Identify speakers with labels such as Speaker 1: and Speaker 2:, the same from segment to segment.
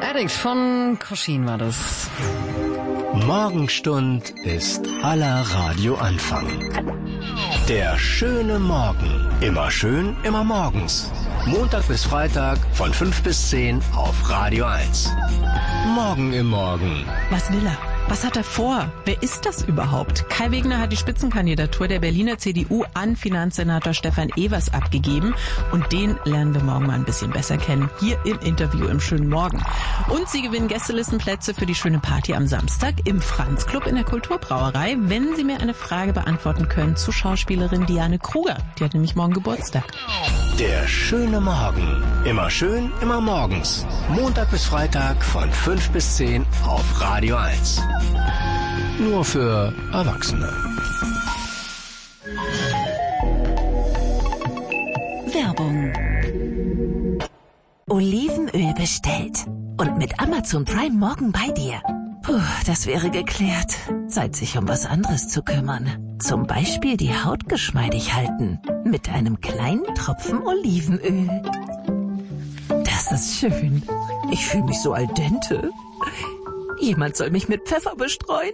Speaker 1: Addict von Koschin war das.
Speaker 2: Morgenstund ist aller Radioanfang. Der schöne Morgen. Immer schön, immer morgens. Montag bis Freitag von 5 bis 10 auf Radio 1. Morgen im Morgen.
Speaker 3: Was will er? Was hat er vor? Wer ist das überhaupt? Kai Wegner hat die Spitzenkandidatur der Berliner CDU an Finanzsenator Stefan Evers abgegeben. Und den lernen wir morgen mal ein bisschen besser kennen. Hier im Interview im schönen Morgen. Und Sie gewinnen Gästelistenplätze für die schöne Party am Samstag im Franz-Club in der Kulturbrauerei, wenn Sie mir eine Frage beantworten können zu Schauspielerin Diane Kruger. Die hat nämlich morgen Geburtstag.
Speaker 2: Der schöne Morgen. Immer schön, immer morgens. Montag bis Freitag von 5 bis 10 auf Radio 1. Nur für Erwachsene.
Speaker 4: Werbung. Olivenöl bestellt. Und mit Amazon Prime morgen bei dir. Puh, das wäre geklärt. Zeit, sich um was anderes zu kümmern. Zum Beispiel die Haut geschmeidig halten. Mit einem kleinen Tropfen Olivenöl. Das ist schön. Ich fühle mich so al dente. Jemand soll mich mit Pfeffer bestreuen.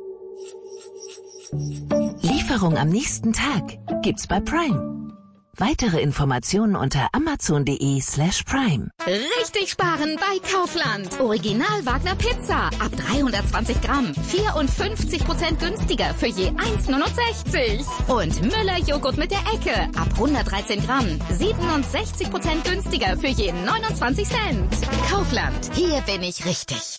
Speaker 4: Lieferung am nächsten Tag gibt's bei Prime. Weitere Informationen unter amazon.de/prime.
Speaker 5: Richtig sparen bei Kaufland. Original Wagner Pizza. Ab 320 Gramm. 54% günstiger für je 1,69. Und Müller Joghurt mit der Ecke. Ab 113 Gramm. 67% günstiger für je 29 Cent. Kaufland. Hier bin ich richtig.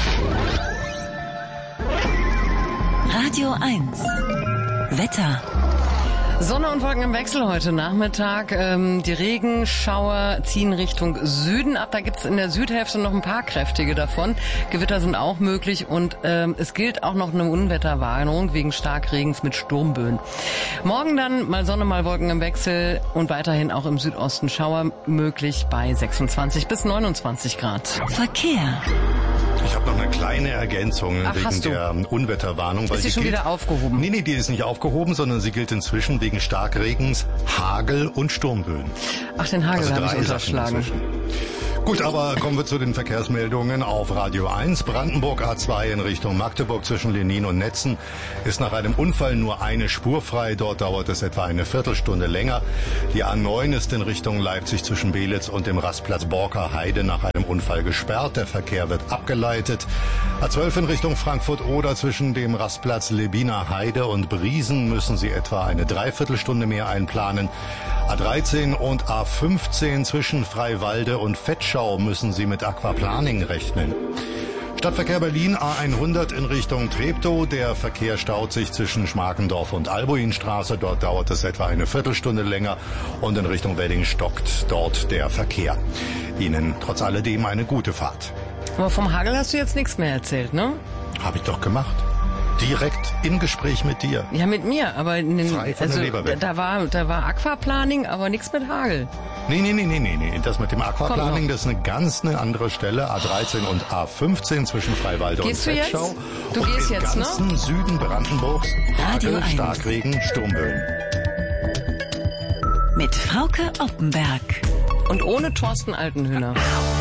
Speaker 4: Radio 1. Wetter.
Speaker 1: Sonne und Wolken im Wechsel heute Nachmittag. Die Regenschauer ziehen Richtung Süden ab. Da gibt's in der Südhälfte noch ein paar kräftige davon. Gewitter sind auch möglich und es gilt auch noch eine Unwetterwarnung wegen Starkregens mit Sturmböen. Morgen dann mal Sonne, mal Wolken im Wechsel und weiterhin auch im Südosten Schauer möglich bei 26 bis 29 Grad.
Speaker 4: Verkehr.
Speaker 6: Ich habe noch eine kleine Ergänzung wegen der Unwetterwarnung. Weil
Speaker 1: ist die schon wieder aufgehoben?
Speaker 6: Nee, die ist nicht aufgehoben, sondern sie gilt inzwischen wegen Starkregens, Hagel und Sturmböen.
Speaker 1: Ach, den Hagel
Speaker 6: also
Speaker 1: habe ich unterschlagen.
Speaker 6: Gut, aber kommen wir zu den Verkehrsmeldungen auf Radio 1. Brandenburg A2 in Richtung Magdeburg zwischen Lenin und Netzen ist nach einem Unfall nur eine Spur frei. Dort dauert es etwa eine Viertelstunde länger. Die A9 ist in Richtung Leipzig zwischen Belitz und dem Rastplatz Borker Heide nach einem Unfall gesperrt. Der Verkehr wird abgeleitet. A12 in Richtung Frankfurt-Oder zwischen dem Rastplatz Lebiner Heide und Briesen müssen Sie etwa eine Dreiviertelstunde mehr einplanen. A13 und A15 zwischen Freiwalde und Vetschau müssen Sie mit Aquaplaning rechnen. Stadtverkehr Berlin A100 in Richtung Treptow. Der Verkehr staut sich zwischen Schmarkendorf und Albuinstraße. Dort dauert es etwa eine Viertelstunde länger. Und in Richtung Wedding stockt dort der Verkehr. Ihnen trotz alledem eine gute Fahrt.
Speaker 1: Aber vom Hagel hast du jetzt nichts mehr erzählt, ne?
Speaker 6: Habe ich doch gemacht. Direkt im Gespräch mit dir.
Speaker 1: Ja, mit mir, aber
Speaker 6: frei von der Leber weg.
Speaker 1: Da war Aquaplaning, aber nichts mit Hagel.
Speaker 6: Nee. Das mit dem Aquaplaning, das ist eine andere Stelle. A13 und A15 zwischen Freiwalde und Vetschau.
Speaker 1: Du gehst jetzt, ne?
Speaker 6: Im ganzen Süden Brandenburgs.
Speaker 4: Radio
Speaker 6: Hagel,
Speaker 4: 1.
Speaker 6: Starkregen, Sturmböen.
Speaker 4: Mit Frauke Oppenberg.
Speaker 1: Und ohne Thorsten Altenhühner.